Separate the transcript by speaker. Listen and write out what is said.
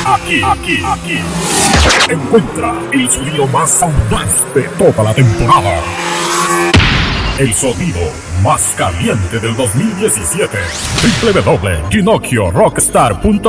Speaker 1: Aquí. Encuentra el sonido más audaz de toda la temporada. El sonido más caliente del 2017. www.ginocchiorockstar.com